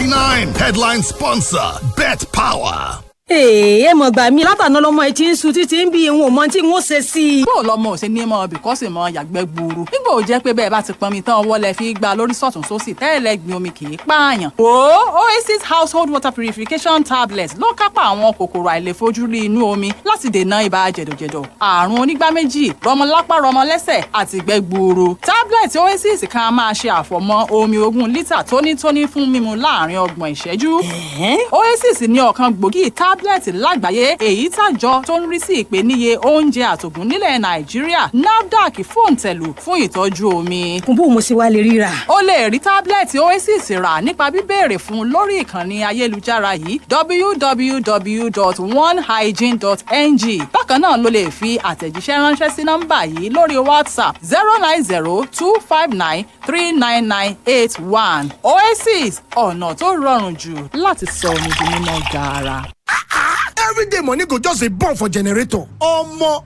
$1.99. Headline sponsor, Bet Power. ẹ mọ̀ gbà mí látàná lọ́mọ ẹ ti ń sun títí ń bí ìwọ̀n mọ́ tí wọ́n ṣe sí i. bó lọmọ ò ṣe ní mọ bìkọ́sì mọ yàgbẹ́ gburu nígbà ò jẹ́ pé bẹ́ẹ̀ bá ti pọnmi tán wọlé fi gba lórí sọ̀tún sósì tẹ́lẹ̀ gbin omi kì í pààyàn. Oasis household water purification tablets ló kápá àwọn kòkòrò àìlèfojúrí inú omi láti dènà ibà jẹ̀dọ̀jẹ̀dọ̀ àrùn onígbá méjì rọmọlápá rọmọlẹ́sẹ̀ àti ìgbẹ́ gburu. tablet Oasis kan máa ṣe àfọ̀mọ́ omi 20 lítà tónítóní fún mímu láàrin 30 ìṣẹ́jú. Oasis ní ọ̀kan gbòógì tablet lágbàáyé èyí tàjọ tó ń rí sí ìpèníye oúnjẹ àtògùn nílẹ̀ Nàìjíríà NAFDAC fòǹtẹ̀lù fún ìtọ́jú omi. fún bó mo ṣe wá lè ríra. o lè rí tábìlẹ̀tì Oasis rà nípa bíbéèrè fún lórí ìkànnì ayélujára yìí www.onehygiene.ng. bákan náà ló lè fi àtẹ̀jíṣẹ́ ránṣẹ́ sí nọ́mbà yìí lórí WhatsApp 09025939981. Oasis ọ̀nà tó rọrùn jù láti sọ omi di mímọ́ gààrà. Everyday money go just a burn for generator. Omo.